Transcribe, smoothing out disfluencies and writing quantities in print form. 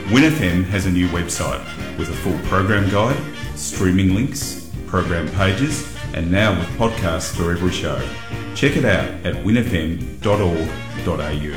WinFM has a new website with a full program guide, streaming links, program pages, and now with podcasts for every show. Check it out at winfm.org.au.